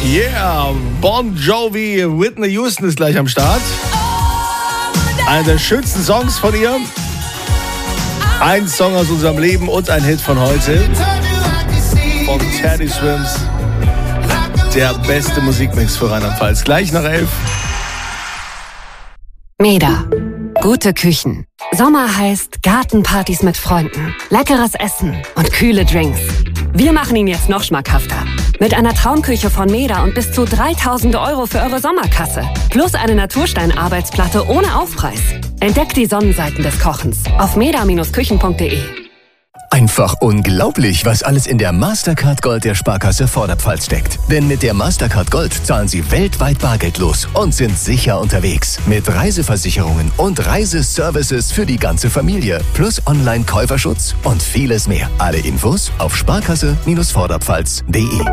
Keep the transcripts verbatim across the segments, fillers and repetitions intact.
Yeah, Bon Jovi, Whitney Houston ist gleich am Start. Einer der schönsten Songs von ihr. Ein Song aus unserem Leben und ein Hit von heute. Von Teddy Swims. Der beste Musikmix für Rheinland-Pfalz. Gleich nach elf. Meda. Gute Küchen. Sommer heißt Gartenpartys mit Freunden, leckeres Essen und kühle Drinks. Wir machen ihn jetzt noch schmackhafter. Mit einer Traumküche von Meda und bis zu dreitausend Euro für eure Sommerkasse. Plus eine Naturstein-Arbeitsplatte ohne Aufpreis. Entdeckt die Sonnenseiten des Kochens auf meda Bindestrich küchen punkt de. Einfach unglaublich, was alles in der Mastercard Gold der Sparkasse Vorderpfalz steckt. Denn mit der Mastercard Gold zahlen Sie weltweit bargeldlos und sind sicher unterwegs. Mit Reiseversicherungen und Reiseservices für die ganze Familie. Plus Online-Käuferschutz und vieles mehr. Alle Infos auf sparkasse Bindestrich vorderpfalz punkt de.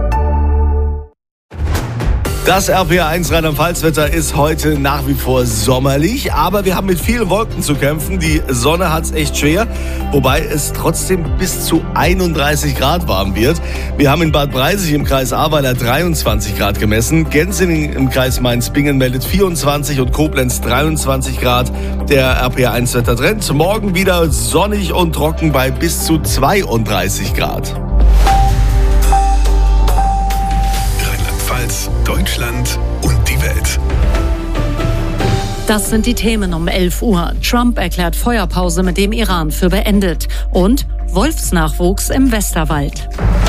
Das R P R eins Rheinland-Pfalz-Wetter ist heute nach wie vor sommerlich, aber wir haben mit vielen Wolken zu kämpfen. Die Sonne hat's echt schwer, wobei es trotzdem bis zu einunddreißig Grad warm wird. Wir haben in Bad Breisig im Kreis Ahrweiler dreiundzwanzig Grad gemessen, Genzing im Kreis Mainz-Bingen meldet vierundzwanzig und Koblenz dreiundzwanzig Grad. Der R P R eins Wettertrend, morgen wieder sonnig und trocken bei bis zu zweiunddreißig Grad. Deutschland und die Welt. Das sind die Themen um elf Uhr. Trump erklärt Feuerpause mit dem Iran für beendet. Und Wolfsnachwuchs im Westerwald.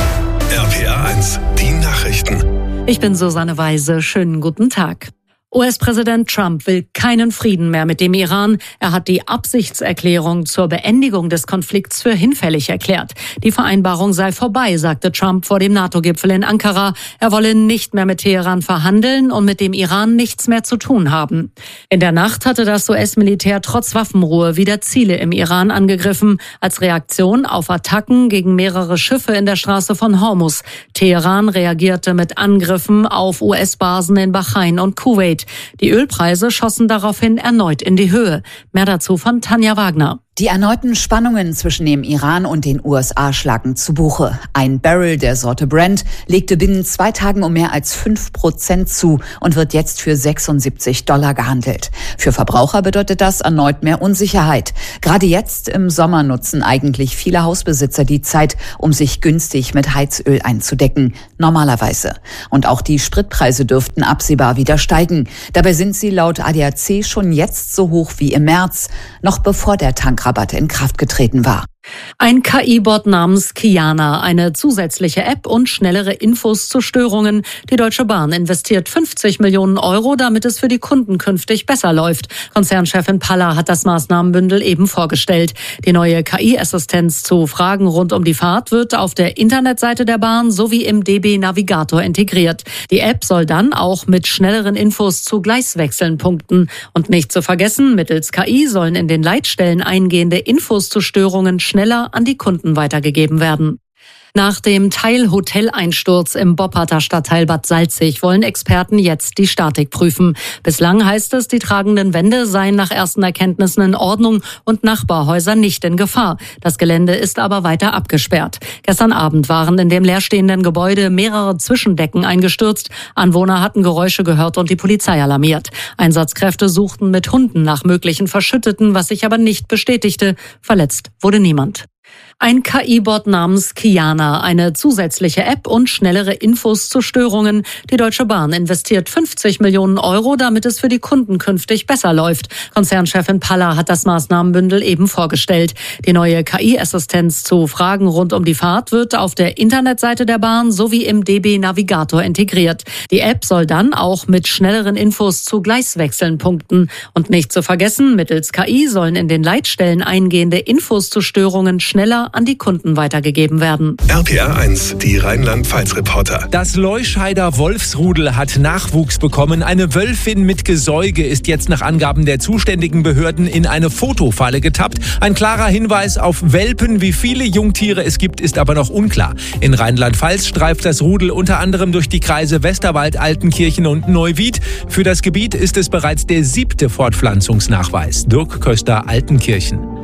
R P R eins, die Nachrichten. Ich bin Susanne Weise. Schönen guten Tag. U S-Präsident Trump will keinen Frieden mehr mit dem Iran. Er hat die Absichtserklärung zur Beendigung des Konflikts für hinfällig erklärt. Die Vereinbarung sei vorbei, sagte Trump vor dem NATO-Gipfel in Ankara. Er wolle nicht mehr mit Teheran verhandeln und mit dem Iran nichts mehr zu tun haben. In der Nacht hatte das U S-Militär trotz Waffenruhe wieder Ziele im Iran angegriffen, als Reaktion auf Attacken gegen mehrere Schiffe in der Straße von Hormuz. Teheran reagierte mit Angriffen auf U S-Basen in Bahrain und Kuwait. Die Ölpreise schossen daraufhin erneut in die Höhe. Mehr dazu von Tanja Wagner. Die erneuten Spannungen zwischen dem Iran und den U S A schlagen zu Buche. Ein Barrel der Sorte Brent legte binnen zwei Tagen um mehr als fünf Prozent zu und wird jetzt für sechsundsiebzig Dollar gehandelt. Für Verbraucher bedeutet das erneut mehr Unsicherheit. Gerade jetzt im Sommer nutzen eigentlich viele Hausbesitzer die Zeit, um sich günstig mit Heizöl einzudecken. Normalerweise. Und auch die Spritpreise dürften absehbar wieder steigen. Dabei sind sie laut A D A C schon jetzt so hoch wie im März, noch bevor der Tankrabatt in Kraft getreten war. Ein K I-Bot namens Kiana, eine zusätzliche App und schnellere Infos zu Störungen. Die Deutsche Bahn investiert fünfzig Millionen Euro, damit es für die Kunden künftig besser läuft. Konzernchefin Palla hat das Maßnahmenbündel eben vorgestellt. Die neue K I-Assistenz zu Fragen rund um die Fahrt wird auf der Internetseite der Bahn sowie im D B-Navigator integriert. Die App soll dann auch mit schnelleren Infos zu Gleiswechseln punkten. Und nicht zu vergessen, mittels K I sollen in den Leitstellen eingehende Infos zu Störungen schneller an die Kunden weitergegeben werden. Nach dem Teilhoteleinsturz im Bopparter Stadtteil Bad Salzig wollen Experten jetzt die Statik prüfen. Bislang heißt es, die tragenden Wände seien nach ersten Erkenntnissen in Ordnung und Nachbarhäuser nicht in Gefahr. Das Gelände ist aber weiter abgesperrt. Gestern Abend waren in dem leerstehenden Gebäude mehrere Zwischendecken eingestürzt. Anwohner hatten Geräusche gehört und die Polizei alarmiert. Einsatzkräfte suchten mit Hunden nach möglichen Verschütteten, was sich aber nicht bestätigte. Verletzt wurde niemand. Ein K I-Bot namens Kiana, eine zusätzliche App und schnellere Infos zu Störungen. Die Deutsche Bahn investiert fünfzig Millionen Euro, damit es für die Kunden künftig besser läuft. Konzernchefin Palla hat das Maßnahmenbündel eben vorgestellt. Die neue K I-Assistenz zu Fragen rund um die Fahrt wird auf der Internetseite der Bahn sowie im D B-Navigator integriert. Die App soll dann auch mit schnelleren Infos zu Gleiswechseln punkten. Und nicht zu vergessen, mittels K I sollen in den Leitstellen eingehende Infos zu Störungen schneller an die Kunden weitergegeben werden. R P R eins, die Rheinland-Pfalz-Reporter. Das Leuscheider Wolfsrudel hat Nachwuchs bekommen. Eine Wölfin mit Gesäuge ist jetzt nach Angaben der zuständigen Behörden in eine Fotofalle getappt. Ein klarer Hinweis auf Welpen. Wie viele Jungtiere es gibt, ist aber noch unklar. In Rheinland-Pfalz streift das Rudel unter anderem durch die Kreise Westerwald, Altenkirchen und Neuwied. Für das Gebiet ist es bereits der siebte Fortpflanzungsnachweis. Dirk Köster, Altenkirchen.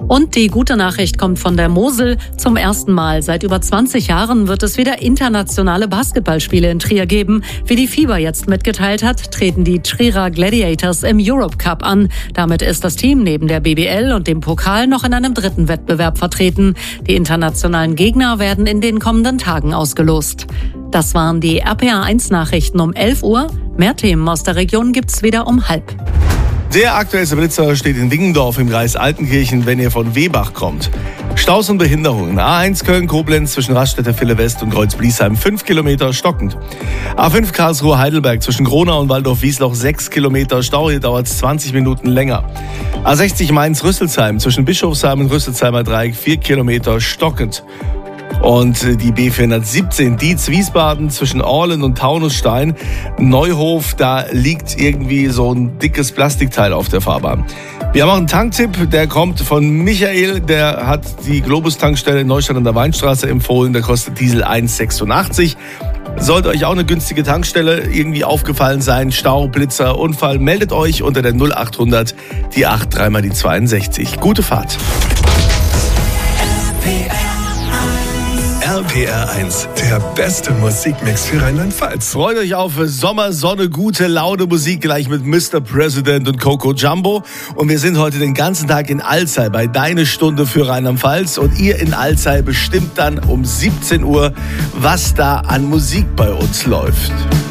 Und die gute Nachricht kommt von der Mosel. Zum ersten Mal seit über zwanzig Jahren wird es wieder internationale Basketballspiele in Trier geben. Wie die FIBA jetzt mitgeteilt hat, treten die Trierer Gladiators im Europe Cup an. Damit ist das Team neben der B B L und dem Pokal noch in einem dritten Wettbewerb vertreten. Die internationalen Gegner werden in den kommenden Tagen ausgelost. Das waren die R P A eins Nachrichten um elf Uhr. Mehr Themen aus der Region gibt's wieder um halb. Der aktuellste Blitzer steht in Wingendorf im Kreis Altenkirchen, wenn ihr von Wehbach kommt. Staus und Behinderungen. A eins Köln-Koblenz zwischen Raststätte Ville-West und Kreuz-Bliesheim fünf Kilometer stockend. A fünf Karlsruhe-Heidelberg zwischen Gronau und Waldorf-Wiesloch sechs Kilometer Stau. Hier dauert es zwanzig Minuten länger. A sechzig Mainz-Rüsselsheim zwischen Bischofsheim und Rüsselsheimer Dreieck vier Kilometer stockend. Und die B vierhundertsiebzehn Dietz-Wiesbaden zwischen Orlen und Taunusstein, Neuhof, da liegt irgendwie so ein dickes Plastikteil auf der Fahrbahn. Wir haben auch einen Tanktipp, der kommt von Michael, der hat die Globus-Tankstelle in Neustadt an der Weinstraße empfohlen, der kostet Diesel eins sechsundachtzig. Sollte euch auch eine günstige Tankstelle irgendwie aufgefallen sein, Stau, Blitzer, Unfall, meldet euch unter der null achthundert, die acht, dreimal die zweiundsechzig. Gute Fahrt. R P R eins, der beste Musikmix für Rheinland-Pfalz. Freut euch auf Sommer, Sonne, gute Laune Musik gleich mit Mister President und Coco Jumbo. Und wir sind heute den ganzen Tag in Alzey bei Deine Stunde für Rheinland-Pfalz. Und ihr in Alzey bestimmt dann um siebzehn Uhr, was da an Musik bei uns läuft.